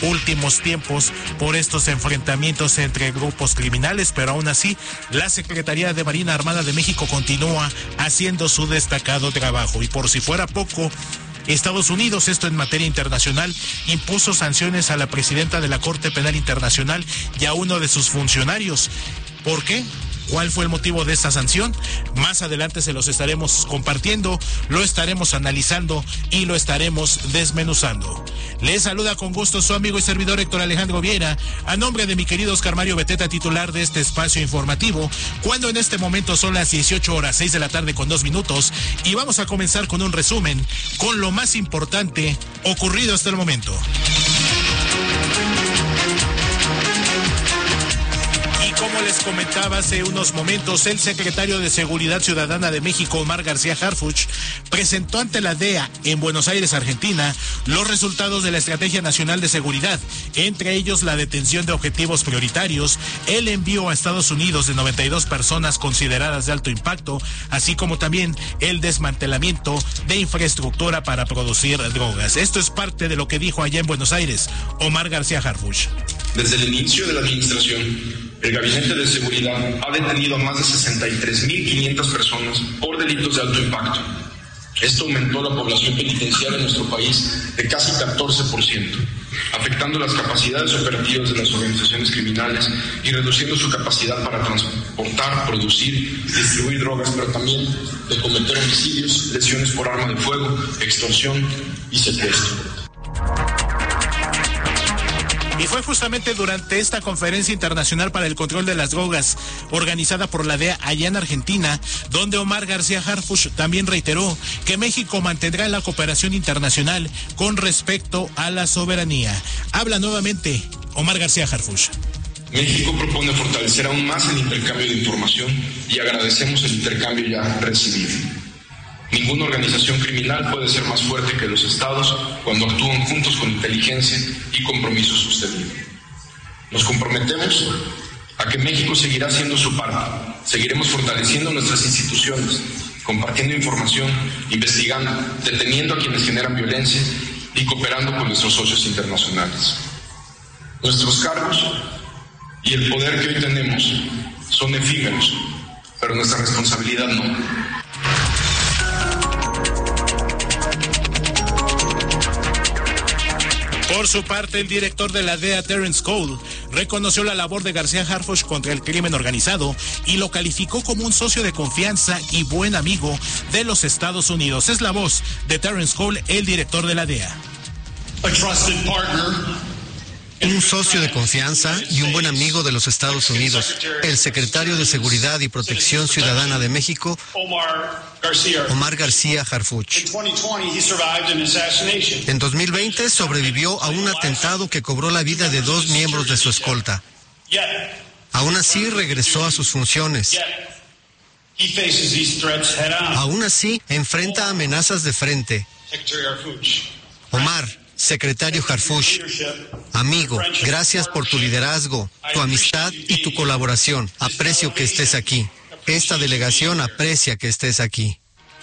últimos tiempos por estos enfrentamientos entre grupos criminales, pero aún así la Secretaría de Marina Armada de México continúa haciendo su destacado trabajo. Y por si fuera poco, Estados Unidos, esto en materia internacional, impuso sanciones a la presidenta de la Corte Penal Internacional y a uno de sus funcionarios. ¿Por qué? ¿Cuál fue el motivo de esta sanción? Más adelante se los estaremos compartiendo, lo estaremos analizando y lo estaremos desmenuzando. Les saluda con gusto su amigo y servidor Héctor Alejandro Vieira, a nombre de mi querido Oscar Mario Beteta, titular de este espacio informativo, cuando en este momento son las 18:06 de la tarde con 2 minutos, y vamos a comenzar con un resumen, con lo más importante ocurrido hasta el momento. Como les comentaba hace unos momentos, el secretario de Seguridad Ciudadana de México, Omar García Harfuch, presentó ante la DEA en Buenos Aires, Argentina, los resultados de la Estrategia Nacional de Seguridad, entre ellos la detención de objetivos prioritarios, el envío a Estados Unidos de 92 personas consideradas de alto impacto, así como también el desmantelamiento de infraestructura para producir drogas. Esto es parte de lo que dijo allá en Buenos Aires Omar García Harfuch. Desde el inicio de la administración, el Gabinete de Seguridad ha detenido a más de 63.500 personas por delitos de alto impacto. Esto aumentó la población penitenciaria en nuestro país de casi 14%, afectando las capacidades operativas de las organizaciones criminales y reduciendo su capacidad para transportar, producir, distribuir drogas, pero también de cometer homicidios, lesiones por arma de fuego, extorsión y secuestro. Y fue justamente durante esta conferencia internacional para el control de las drogas organizada por la DEA allá en Argentina, donde Omar García Harfuch también reiteró que México mantendrá la cooperación internacional con respecto a la soberanía. Habla nuevamente Omar García Harfuch. México propone fortalecer aún más el intercambio de información y agradecemos el intercambio ya recibido. Ninguna organización criminal puede ser más fuerte que los estados cuando actúan juntos con inteligencia y compromiso sostenido. Nos comprometemos a que México seguirá haciendo su parte. Seguiremos fortaleciendo nuestras instituciones, compartiendo información, investigando, deteniendo a quienes generan violencia y cooperando con nuestros socios internacionales. Nuestros cargos y el poder que hoy tenemos son efímeros, pero nuestra responsabilidad no. Por su parte, el director de la DEA, Terence Cole, reconoció la labor de García Harfuch contra el crimen organizado y lo calificó como un socio de confianza y buen amigo de los Estados Unidos. Es la voz de Terence Cole, el director de la DEA. Un socio de confianza y un buen amigo de los Estados Unidos, el secretario de Seguridad y Protección Ciudadana de México, Omar García Harfuch. En 2020 sobrevivió a un atentado que cobró la vida de 2 miembros de su escolta. Aún así regresó a sus funciones. Aún así enfrenta amenazas de frente. Omar, secretario Harfuch, amigo, gracias por tu liderazgo, tu amistad y tu colaboración. Aprecio que estés aquí. Esta delegación aprecia que estés aquí.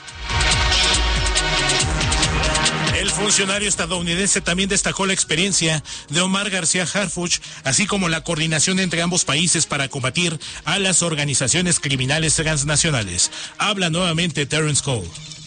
El funcionario estadounidense también destacó la experiencia de Omar García Harfuch, así como la coordinación entre ambos países para combatir a las organizaciones criminales transnacionales. Habla nuevamente Terence Cole.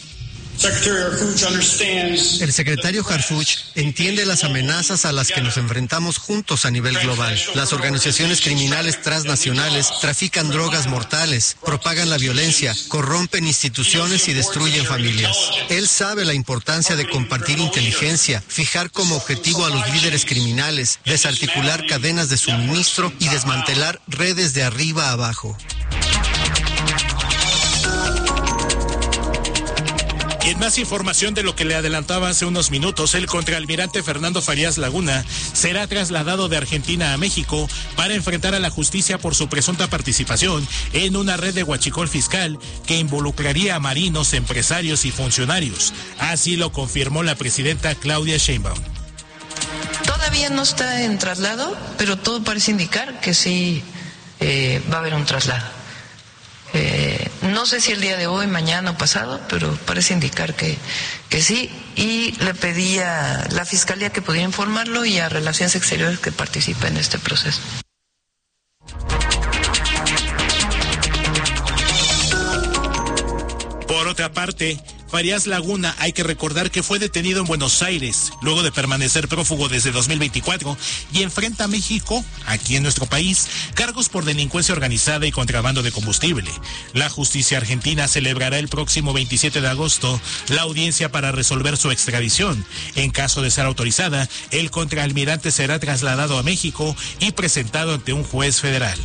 El secretario Harfuch entiende las amenazas a las que nos enfrentamos juntos a nivel global. Las organizaciones criminales transnacionales trafican drogas mortales, propagan la violencia, corrompen instituciones y destruyen familias. Él sabe la importancia de compartir inteligencia, fijar como objetivo a los líderes criminales, desarticular cadenas de suministro y desmantelar redes de arriba a abajo. Y en más información de lo que le adelantaba hace unos minutos, el contraalmirante Fernando Farías Laguna será trasladado de Argentina a México para enfrentar a la justicia por su presunta participación en una red de huachicol fiscal que involucraría a marinos, empresarios y funcionarios. Así lo confirmó la presidenta Claudia Sheinbaum. Todavía no está en traslado, pero todo parece indicar que sí va a haber un traslado. No sé si el día de hoy, mañana o pasado, pero parece indicar que sí. Y le pedí a la Fiscalía que pudiera informarlo y a Relaciones Exteriores que participe en este proceso. Por otra parte, Farías Laguna, hay que recordar que fue detenido en Buenos Aires, luego de permanecer prófugo desde 2024, y enfrenta a México, aquí en nuestro país, cargos por delincuencia organizada y contrabando de combustible. La justicia argentina celebrará el próximo 27 de agosto la audiencia para resolver su extradición. En caso de ser autorizada, el contraalmirante será trasladado a México y presentado ante un juez federal.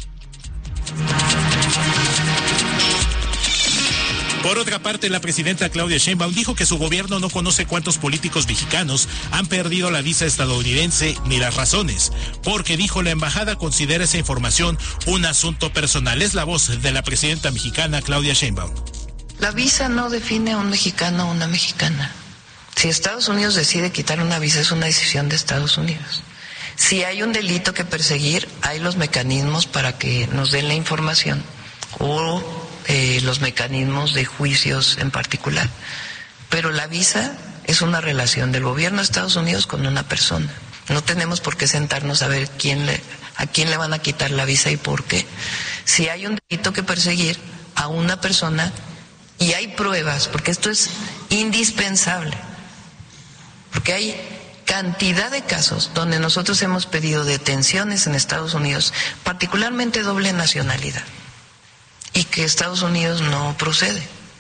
Por otra parte, la presidenta Claudia Sheinbaum dijo que su gobierno no conoce cuántos políticos mexicanos han perdido la visa estadounidense ni las razones, porque dijo la embajada considera esa información un asunto personal. Es la voz de la presidenta mexicana Claudia Sheinbaum. La visa no define a un mexicano o una mexicana. Si Estados Unidos decide quitar una visa, es una decisión de Estados Unidos. Si hay un delito que perseguir, hay los mecanismos para que nos den la información o los mecanismos de juicios en particular. Pero la visa es una relación del gobierno de Estados Unidos con una persona. No tenemos por qué sentarnos a ver a quién le van a quitar la visa y por qué. Si hay un delito que perseguir a una persona y hay pruebas, porque esto es indispensable, porque hay cantidad de casos donde nosotros hemos pedido detenciones en Estados Unidos, particularmente doble nacionalidad, y que Estados Unidos no procede.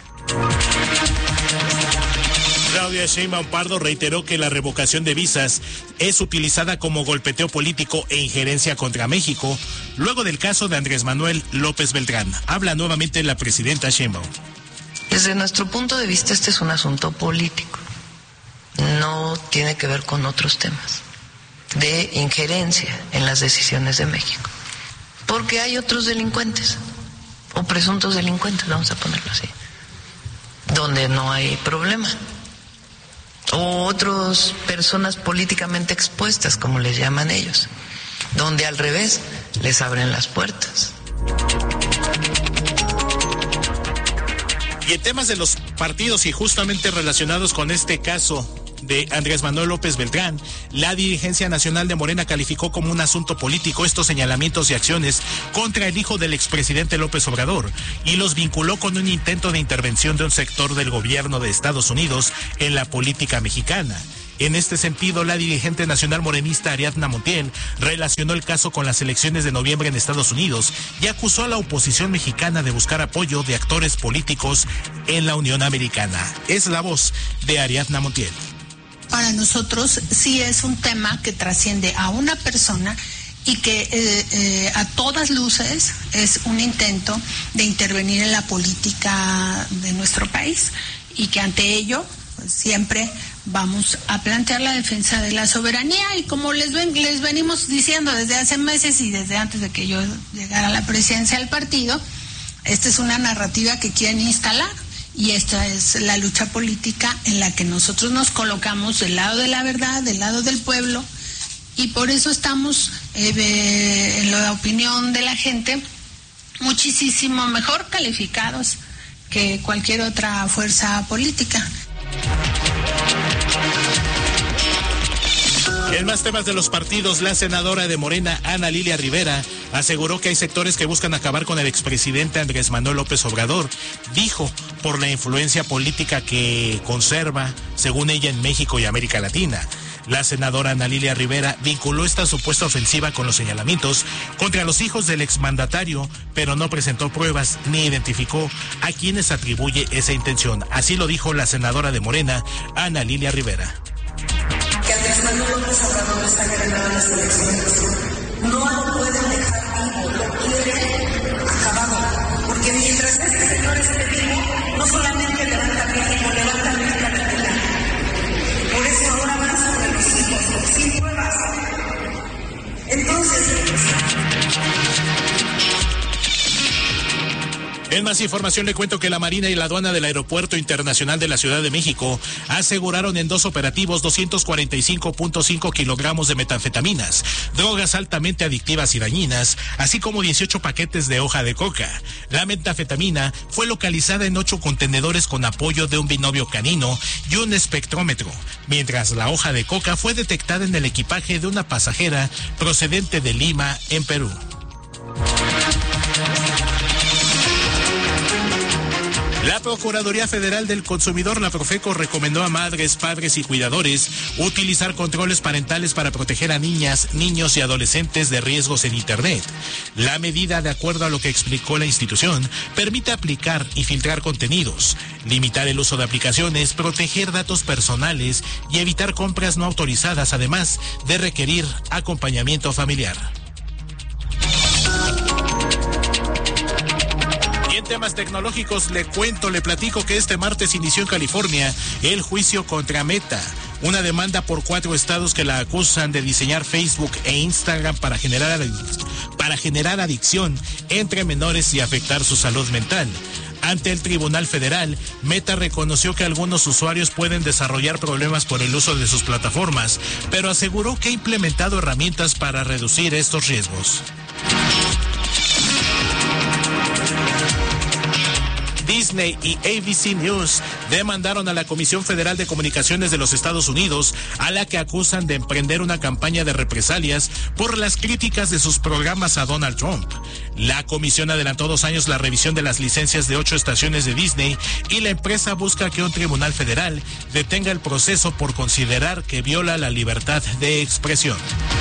Claudia Sheinbaum Pardo reiteró que la revocación de visas es utilizada como golpeteo político e injerencia contra México, luego del caso de Andrés Manuel López Beltrán. Habla nuevamente la presidenta Sheinbaum. Desde nuestro punto de vista, este es un asunto político. No tiene que ver con otros temas de injerencia en las decisiones de México. Porque hay otros delincuentes, o presuntos delincuentes, vamos a ponerlo así, donde no hay problema. O otras personas políticamente expuestas, como les llaman ellos, donde al revés les abren las puertas. Y en temas de los partidos y justamente relacionados con este caso de Andrés Manuel López Beltrán, la dirigencia nacional de Morena calificó como un asunto político estos señalamientos y acciones contra el hijo del expresidente López Obrador y los vinculó con un intento de intervención de un sector del gobierno de Estados Unidos en la política mexicana. En este sentido, la dirigente nacional morenista Ariadna Montiel relacionó el caso con las elecciones de noviembre en Estados Unidos y acusó a la oposición mexicana de buscar apoyo de actores políticos en la Unión Americana. Es la voz de Ariadna Montiel. Para nosotros sí es un tema que trasciende a una persona y que a todas luces es un intento de intervenir en la política de nuestro país y que ante ello pues, siempre vamos a plantear la defensa de la soberanía y como les venimos diciendo desde hace meses y desde antes de que yo llegara a la presidencia del partido, esta es una narrativa que quieren instalar. Y esta es la lucha política en la que nosotros nos colocamos del lado de la verdad, del lado del pueblo, y por eso estamos, en la opinión de la gente, muchísimo mejor calificados que cualquier otra fuerza política. En más temas de los partidos, la senadora de Morena, Ana Lilia Rivera, aseguró que hay sectores que buscan acabar con el expresidente Andrés Manuel López Obrador. Dijo, por la influencia política que conserva, según ella, en México y América Latina. La senadora Ana Lilia Rivera vinculó esta supuesta ofensiva con los señalamientos contra los hijos del exmandatario, pero no presentó pruebas ni identificó a quienes atribuye esa intención. Así lo dijo la senadora de Morena, Ana Lilia Rivera. Que Andrés Manuel López Obrador está ganando las elecciones. No lo pueden dejar vivo, lo quieren acabado. Porque mientras este señor esté vivo, no solamente levanta México, levanta América Latina. Por eso ahora van sobre los hijos, sin pruebas. Entonces... En más información le cuento que la Marina y la Aduana del Aeropuerto Internacional de la Ciudad de México aseguraron en 2 operativos 245.5 kilogramos de metanfetaminas, drogas altamente adictivas y dañinas, así como 18 paquetes de hoja de coca. La metanfetamina fue localizada en 8 contenedores con apoyo de un binomio canino y un espectrómetro, mientras la hoja de coca fue detectada en el equipaje de una pasajera procedente de Lima, en Perú. La Procuraduría Federal del Consumidor, la Profeco, recomendó a madres, padres y cuidadores utilizar controles parentales para proteger a niñas, niños y adolescentes de riesgos en Internet. La medida, de acuerdo a lo que explicó la institución, permite aplicar y filtrar contenidos, limitar el uso de aplicaciones, proteger datos personales y evitar compras no autorizadas, además de requerir acompañamiento familiar. En temas tecnológicos le platico que este martes inició en California el juicio contra Meta, una demanda por 4 estados que la acusan de diseñar Facebook e Instagram para generar adicción entre menores y afectar su salud mental. Ante el Tribunal Federal, Meta reconoció que algunos usuarios pueden desarrollar problemas por el uso de sus plataformas, pero aseguró que ha implementado herramientas para reducir estos riesgos. Disney y ABC News demandaron a la Comisión Federal de Comunicaciones de los Estados Unidos, a la que acusan de emprender una campaña de represalias por las críticas de sus programas a Donald Trump. La comisión adelantó 2 años la revisión de las licencias de 8 estaciones de Disney y la empresa busca que un tribunal federal detenga el proceso por considerar que viola la libertad de expresión.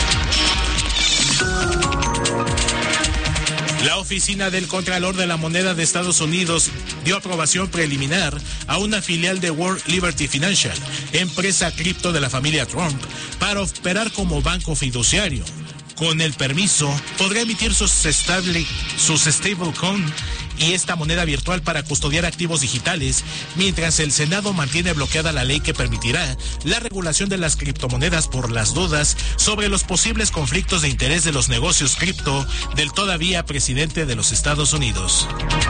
La Oficina del Contralor de la Moneda de Estados Unidos dio aprobación preliminar a una filial de World Liberty Financial, empresa cripto de la familia Trump, para operar como banco fiduciario. Con el permiso, podrá emitir sus stablecoin y esta moneda virtual para custodiar activos digitales, mientras el Senado mantiene bloqueada la ley que permitirá la regulación de las criptomonedas por las dudas sobre los posibles conflictos de interés de los negocios cripto del todavía presidente de los Estados Unidos.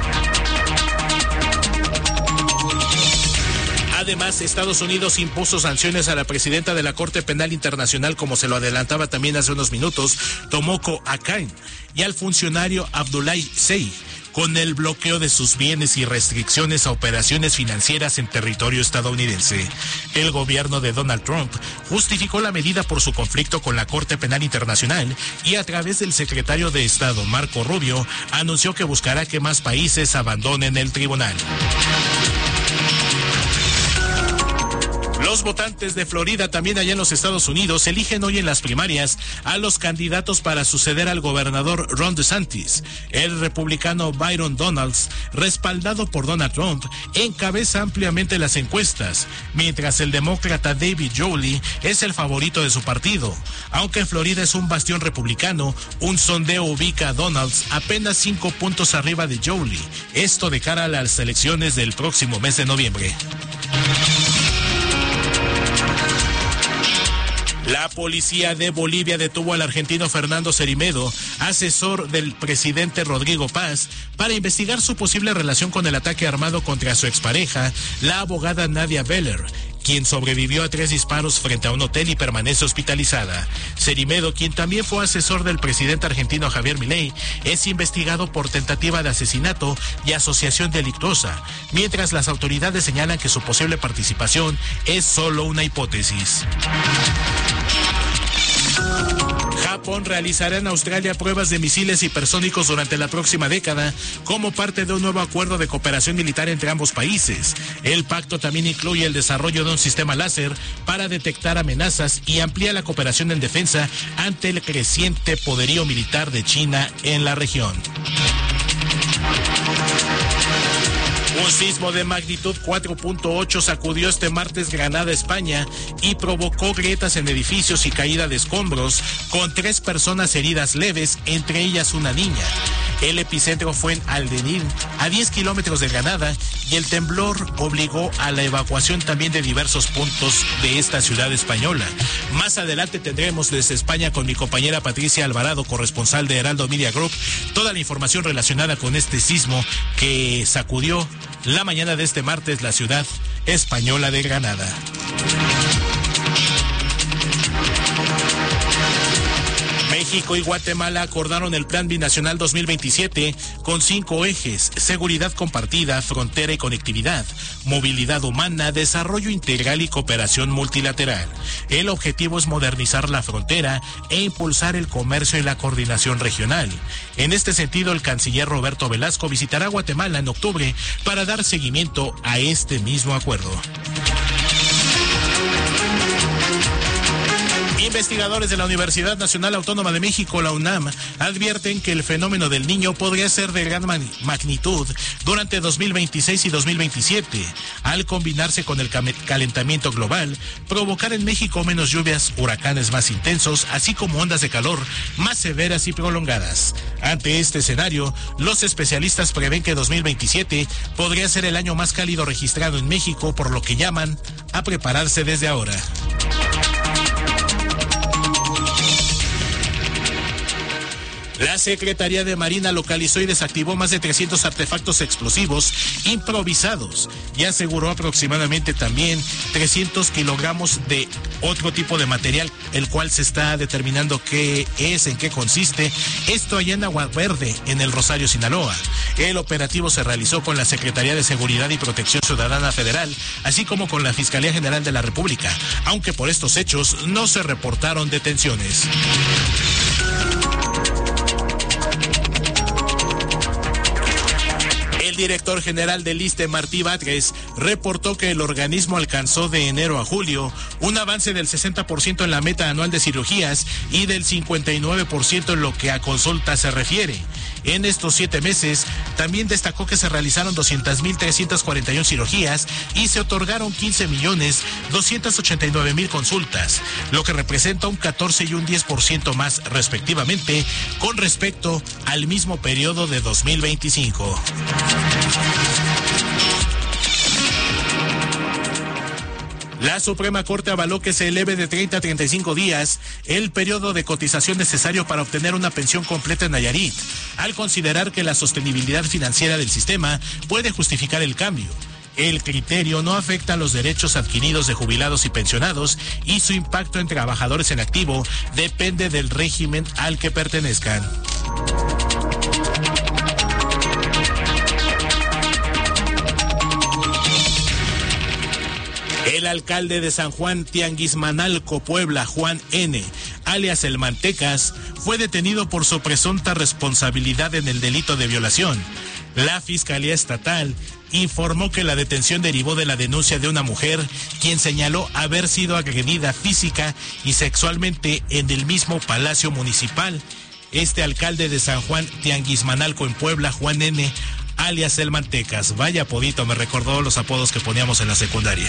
Además, Estados Unidos impuso sanciones a la presidenta de la Corte Penal Internacional, como se lo adelantaba también hace unos minutos, Tomoko Akain, y al funcionario Abdoulaye Sey, con el bloqueo de sus bienes y restricciones a operaciones financieras en territorio estadounidense. El gobierno de Donald Trump justificó la medida por su conflicto con la Corte Penal Internacional y a través del secretario de Estado, Marco Rubio, anunció que buscará que más países abandonen el tribunal. Los votantes de Florida, también allá en los Estados Unidos, eligen hoy en las primarias a los candidatos para suceder al gobernador Ron DeSantis. El republicano Byron Donalds, respaldado por Donald Trump, encabeza ampliamente las encuestas, mientras el demócrata David Jolley es el favorito de su partido. Aunque Florida es un bastión republicano, un sondeo ubica a Donalds apenas 5 puntos arriba de Jolley, esto de cara a las elecciones del próximo mes de noviembre. La policía de Bolivia detuvo al argentino Fernando Cerimedo, asesor del presidente Rodrigo Paz, para investigar su posible relación con el ataque armado contra su expareja, la abogada Nadia Beller, quien sobrevivió a 3 disparos frente a un hotel y permanece hospitalizada. Cerimedo, quien también fue asesor del presidente argentino Javier Milei, es investigado por tentativa de asesinato y asociación delictuosa, mientras las autoridades señalan que su posible participación es solo una hipótesis. Japón realizará en Australia pruebas de misiles hipersónicos durante la próxima década como parte de un nuevo acuerdo de cooperación militar entre ambos países. El pacto también incluye el desarrollo de un sistema láser para detectar amenazas y amplía la cooperación en defensa ante el creciente poderío militar de China en la región. Un sismo de magnitud 4.8 sacudió este martes Granada, España, y provocó grietas en edificios y caída de escombros, con 3 personas heridas leves, entre ellas una niña. El epicentro fue en Aldenín, a 10 kilómetros de Granada, y el temblor obligó a la evacuación también de diversos puntos de esta ciudad española. Más adelante tendremos desde España con mi compañera Patricia Alvarado, corresponsal de Heraldo Media Group, toda la información relacionada con este sismo que sacudió la mañana de este martes la ciudad española de Granada. México y Guatemala acordaron el Plan Binacional 2027 con 5 ejes: seguridad compartida, frontera y conectividad, movilidad humana, desarrollo integral y cooperación multilateral. El objetivo es modernizar la frontera e impulsar el comercio y la coordinación regional. En este sentido, el canciller Roberto Velasco visitará Guatemala en octubre para dar seguimiento a este mismo acuerdo. Investigadores de la Universidad Nacional Autónoma de México, la UNAM, advierten que el fenómeno del Niño podría ser de gran magnitud durante 2026 y 2027, al combinarse con el calentamiento global, provocar en México menos lluvias, huracanes más intensos, así como ondas de calor más severas y prolongadas. Ante este escenario, los especialistas prevén que 2027 podría ser el año más cálido registrado en México, por lo que llaman a prepararse desde ahora. La Secretaría de Marina localizó y desactivó más de 300 artefactos explosivos improvisados y aseguró aproximadamente también 300 kilogramos de otro tipo de material, el cual se está determinando qué es, en qué consiste. Esto allá en Agua Verde, en el Rosario, Sinaloa. El operativo se realizó con la Secretaría de Seguridad y Protección Ciudadana Federal, así como con la Fiscalía General de la República, aunque por estos hechos no se reportaron detenciones. El director general del ISSSTE, Martí Batres, reportó que el organismo alcanzó de enero a julio un avance del 60% en la meta anual de cirugías y del 59% en lo que a consulta se refiere. En estos 7 meses, también destacó que se realizaron 200.341 cirugías y se otorgaron 15.289.000 consultas, lo que representa un 14 y un 10% más respectivamente con respecto al mismo periodo de 2025. La Suprema Corte avaló que se eleve de 30 a 35 días el periodo de cotización necesario para obtener una pensión completa en Nayarit, al considerar que la sostenibilidad financiera del sistema puede justificar el cambio. El criterio no afecta a los derechos adquiridos de jubilados y pensionados y su impacto en trabajadores en activo depende del régimen al que pertenezcan. El alcalde de San Juan Tianguismanalco, Puebla, Juan N., alias El Mantecas, fue detenido por su presunta responsabilidad en el delito de violación. La Fiscalía Estatal informó que la detención derivó de la denuncia de una mujer, quien señaló haber sido agredida física y sexualmente en el mismo Palacio Municipal. Este alcalde de San Juan Tianguismanalco, en Puebla, Juan N., alias El Mantecas. Vaya apodito, me recordó los apodos que poníamos en la secundaria.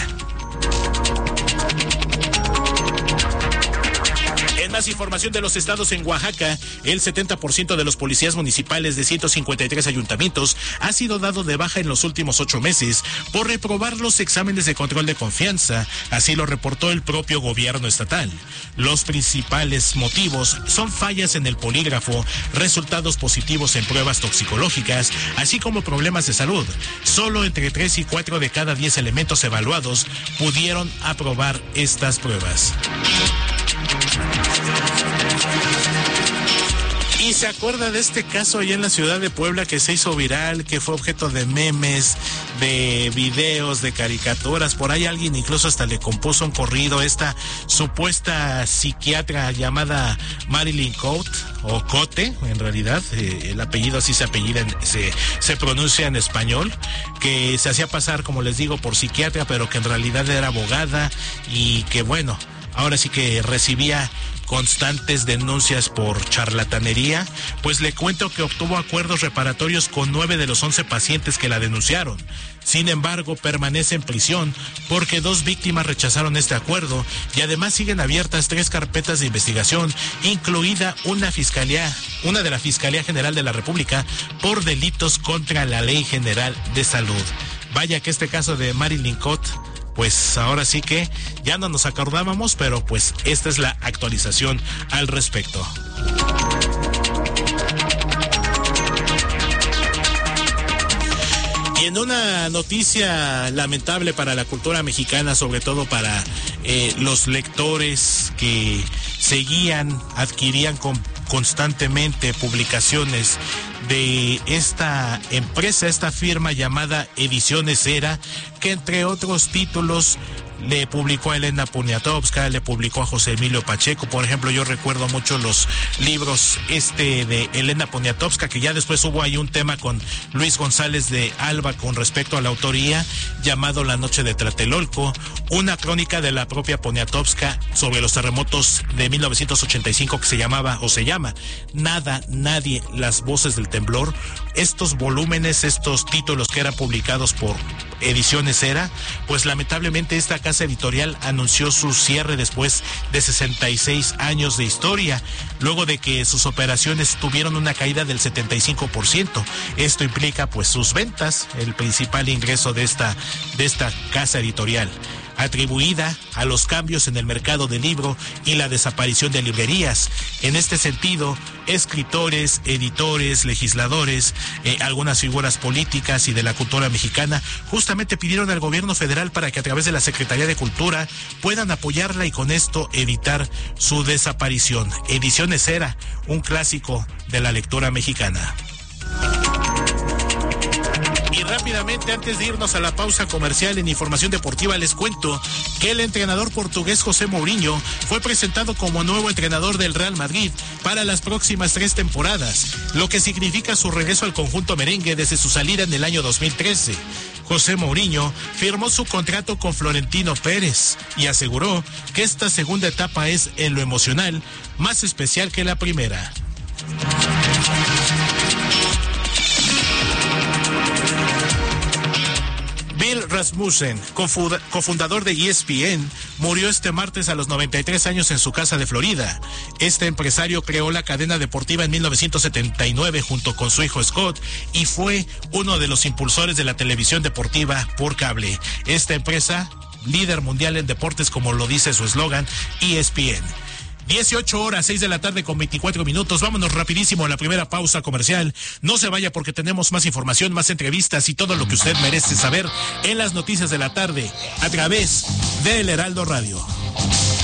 En más información de los estados, en Oaxaca, el 70% de los policías municipales de 153 ayuntamientos ha sido dado de baja en los últimos 8 meses por reprobar los exámenes de control de confianza, así lo reportó el propio gobierno estatal. Los principales motivos son fallas en el polígrafo, resultados positivos en pruebas toxicológicas, así como problemas de salud. Solo entre 3 y 4 de cada 10 elementos evaluados pudieron aprobar estas pruebas. ¿Y se acuerda de este caso allá en la ciudad de Puebla que se hizo viral, que fue objeto de memes, de videos, de caricaturas? Por ahí alguien incluso hasta le compuso un corrido, esta supuesta psiquiatra llamada Marilyn Cote, o Cote, en realidad, el apellido así se pronuncia en español, que se hacía pasar, como les digo, por psiquiatra, pero que en realidad era abogada y que, bueno, ahora sí que recibía constantes denuncias por charlatanería, pues le cuento que obtuvo acuerdos reparatorios con 9 de los 11 pacientes que la denunciaron. Sin embargo, permanece en prisión porque 2 víctimas rechazaron este acuerdo y además siguen abiertas 3 carpetas de investigación, incluida una de la Fiscalía General de la República por delitos contra la Ley General de Salud. Vaya que este caso de Marilyn Cott, pues ahora sí que ya no nos acordábamos, pero pues esta es la actualización al respecto. Y en una noticia lamentable para la cultura mexicana, sobre todo para los lectores que adquirían constantemente publicaciones de esta empresa, esta firma llamada Ediciones Era, que entre otros títulos le publicó a Elena Poniatowska, le publicó a José Emilio Pacheco. Por ejemplo, yo recuerdo mucho los libros de Elena Poniatowska, que ya después hubo ahí un tema con Luis González de Alba con respecto a la autoría, llamado La Noche de Tlatelolco, una crónica de la propia Poniatowska sobre los terremotos de 1985 que se llama Nada, Nadie, Las Voces del Temblor. Estos volúmenes, estos títulos que eran publicados por Ediciones Era, pues lamentablemente esta casa editorial anunció su cierre después de 66 años de historia, luego de que sus operaciones tuvieron una caída del 75%. Esto implica pues sus ventas, el principal ingreso de esta casa editorial, atribuida a los cambios en el mercado del libro y la desaparición de librerías. En este sentido, escritores, editores, legisladores, algunas figuras políticas y de la cultura mexicana justamente pidieron al gobierno federal para que a través de la Secretaría de Cultura puedan apoyarla y con esto evitar su desaparición. Ediciones Era, un clásico de la lectura mexicana. Y rápidamente, antes de irnos a la pausa comercial en información deportiva, les cuento que el entrenador portugués José Mourinho fue presentado como nuevo entrenador del Real Madrid para las próximas 3 temporadas, lo que significa su regreso al conjunto merengue desde su salida en el año 2013. José Mourinho firmó su contrato con Florentino Pérez y aseguró que esta segunda etapa es, en lo emocional, más especial que la primera. Bill Rasmussen, cofundador de ESPN, murió este martes a los 93 años en su casa de Florida. Este empresario creó la cadena deportiva en 1979 junto con su hijo Scott y fue uno de los impulsores de la televisión deportiva por cable. Esta empresa, líder mundial en deportes como lo dice su eslogan, ESPN. 18 horas, 6 de la tarde con 24 minutos. Vámonos rapidísimo a la primera pausa comercial. No se vaya porque tenemos más información, más entrevistas y todo lo que usted merece saber en las noticias de la tarde a través del Heraldo Radio.